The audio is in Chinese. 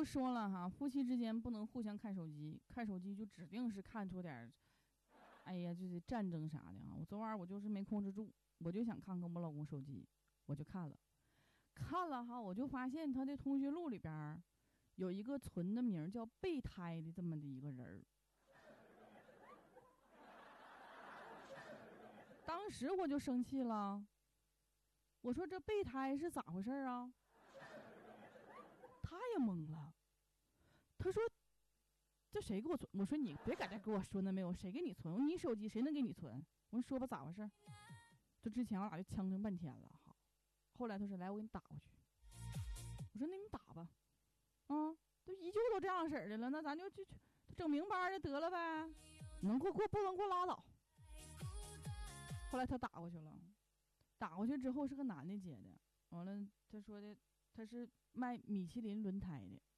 都说了哈，夫妻之间不能互相看手机，看手机就指定是看出点，哎呀，就是战争啥的啊。我昨晚我就是没控制住，我就想看看我老公手机，我就看了哈，我就发现他的同学录里边有一个存的名叫备胎的这么的一个人儿。当时我就生气了，我说这备胎是咋回事啊？他也懵了，他说这谁给我存？我说你别搁这给我说那没有，谁给你存？你手机谁能给你存？我说说吧，咋回事？就之前我俩就呛争半天了哈，后来他说来我给你打过去。我说那你打吧，都依旧都这样式儿的了，那咱就整明白的得了呗，能过不能过拉倒。后来他打过去了，打过去之后是个男的接的，完了他说的他是卖米其林轮胎的，